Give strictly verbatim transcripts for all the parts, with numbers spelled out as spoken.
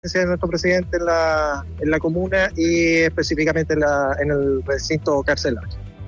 de nuestro presidente en la, en la comuna y específicamente en, la, en el recinto carcelario.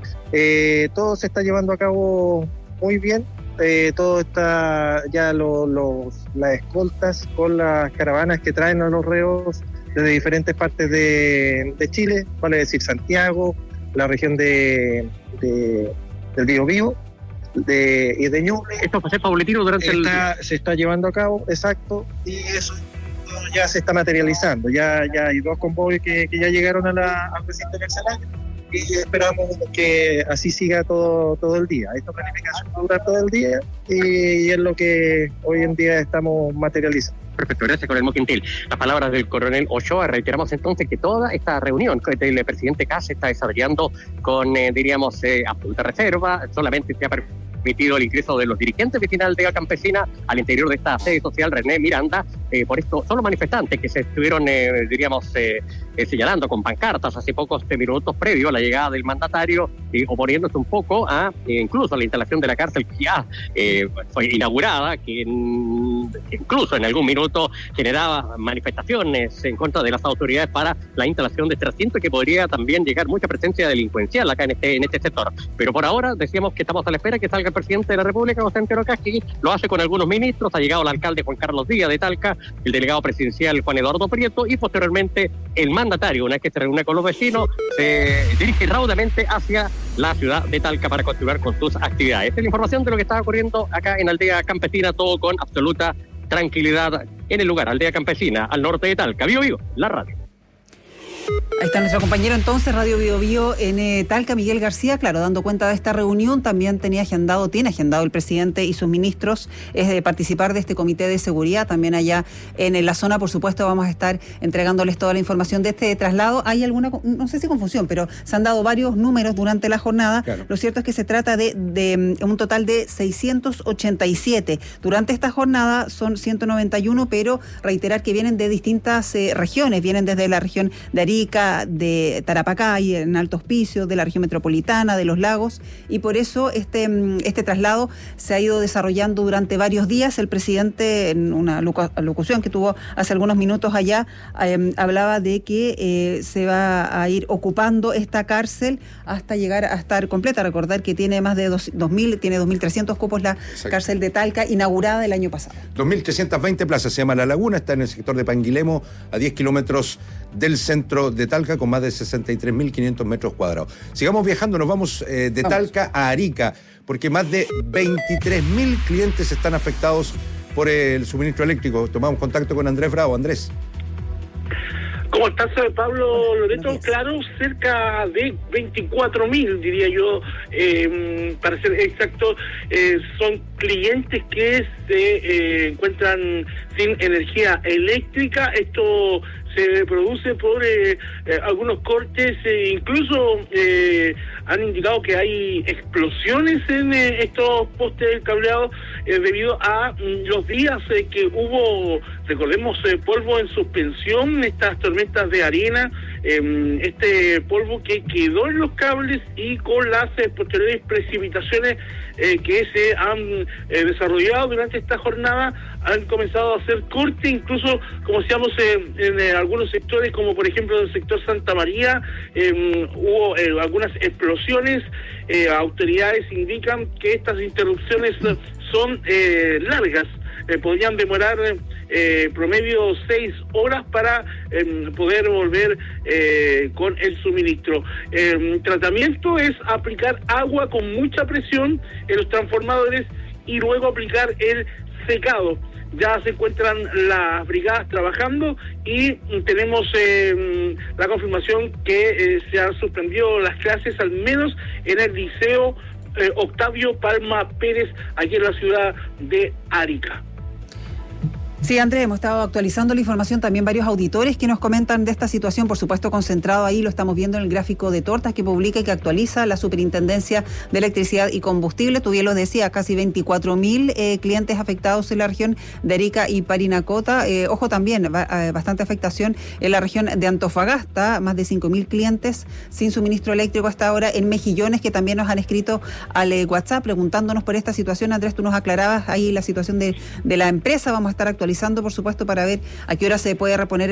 Eh, todo se está llevando a cabo muy bien, eh, todo está ya lo, los, las escoltas con las caravanas que traen a los reos desde diferentes partes de, de Chile, vale decir Santiago, la región de, de del Biobío de, y de Ñuble. Esto va a ser paulatino durante está, el... Se está llevando a cabo, exacto, y eso ya se está materializando. Ya, ya hay dos convoyes que, que ya llegaron a la, al recinto carcelario y esperamos que así siga todo, todo el día. Esta planificación va a durar todo el día y, y es lo que hoy en día estamos materializando. Perfecto, gracias, coronel Moquintil. Las palabras del coronel Ochoa. Reiteramos entonces que toda esta reunión que el presidente Kast está desarrollando con, eh, diríamos, eh, absoluta reserva, solamente se ha permitido el ingreso de los dirigentes de Final Aldea Campesina al interior de esta sede social René Miranda. Eh, por esto, son los manifestantes que se estuvieron, eh, diríamos, eh, eh, señalando con pancartas hace pocos minutos previo a la llegada del mandatario, eh, oponiéndose un poco a, eh, incluso a la instalación de la cárcel que ya eh, fue inaugurada, que, en, que incluso en algún minuto generaba manifestaciones en contra de las autoridades para la instalación de este recinto, que podría también llegar mucha presencia delincuencial acá en este, en este sector. Pero por ahora decíamos que estamos a la espera que salga el presidente de la República, Constantino Kast, que lo hace con algunos ministros. Ha llegado el alcalde Juan Carlos Díaz de Talca, el delegado presidencial Juan Eduardo Prieto y posteriormente el mandatario, una vez que se reúne con los vecinos, se dirige raudamente hacia la ciudad de Talca para continuar con sus actividades. Esta es la información de lo que está ocurriendo acá en Aldea Campesina, todo con absoluta tranquilidad en el lugar, Aldea Campesina, al norte de Talca. Bio Bio, la radio. Ahí está nuestro compañero entonces, Radio Bio Bio en eh, Talca, Miguel García, claro, dando cuenta de esta reunión. También tenía agendado, tiene agendado el presidente y sus ministros es de participar de este comité de seguridad. También allá en, en la zona, por supuesto, vamos a estar entregándoles toda la información de este traslado. Hay alguna, no sé si confusión, pero se han dado varios números durante la jornada. Claro. Lo cierto es que se trata de, de un total de seiscientos ochenta y siete. Durante esta jornada son ciento noventa y uno, pero reiterar que vienen de distintas eh, regiones, vienen desde la región de Arica, de Tarapacá y en Alto Hospicio, de la región metropolitana, de los lagos, y por eso este, este traslado se ha ido desarrollando durante varios días. El presidente, en una locución que tuvo hace algunos minutos allá, eh, hablaba de que eh, se va a ir ocupando esta cárcel hasta llegar a estar completa. Recordar que tiene más de dos mil, tiene dos mil trescientos cupos la Exacto. cárcel de Talca, inaugurada el año pasado. dos mil trescientas veinte plazas, se llama La Laguna, está en el sector de Panguilemo, a diez kilómetros del centro de Talca, con más de sesenta y tres mil quinientos metros cuadrados. Sigamos viajando, nos vamos eh, de vamos. Talca a Arica, porque más de veintitrés mil clientes están afectados por el suministro eléctrico. Tomamos contacto con Andrés Bravo. Andrés. ¿Cómo estás, Pablo Loreto? Claro, cerca de veinticuatro mil, diría yo, eh, para ser exacto, eh, son clientes que se eh, encuentran sin energía eléctrica. Esto se produce por eh, eh, algunos cortes, eh, incluso eh, han indicado que hay explosiones en eh, estos postes del cableado eh, debido a mm, los días eh, que hubo, recordemos, eh, polvo en suspensión, estas tormentas de arena, eh, este polvo que quedó en los cables y con las eh, posteriores precipitaciones eh, que se han eh, desarrollado durante esta jornada, han comenzado a hacer corte, incluso como decíamos eh, en eh, algunos sectores, como por ejemplo en el sector Santa María, eh, hubo eh, algunas explosiones. Eh, autoridades indican que estas interrupciones son eh, largas, eh, podrían demorar eh, promedio seis horas para eh, poder volver eh, con el suministro. El tratamiento es aplicar agua con mucha presión en los transformadores y luego aplicar el secado. Ya se encuentran las brigadas trabajando y tenemos eh, la confirmación que eh, se han suspendido las clases, al menos en el liceo eh, Octavio Palma Pérez, aquí en la ciudad de Arica. Sí, Andrés, hemos estado actualizando la información, también varios auditores que nos comentan de esta situación, por supuesto concentrado ahí, lo estamos viendo en el gráfico de tortas que publica y que actualiza la Superintendencia de Electricidad y Combustible. Tú bien lo decías, casi veinticuatro mil eh, clientes afectados en la región de Arica y Parinacota. Eh, ojo también, ba- eh, bastante afectación en la región de Antofagasta, más de cinco mil clientes sin suministro eléctrico hasta ahora. En Mejillones, que también nos han escrito al eh, WhatsApp preguntándonos por esta situación. Andrés, tú nos aclarabas ahí la situación de, de la empresa, vamos a estar actualizando actualizando, por supuesto, para ver a qué hora se puede reponer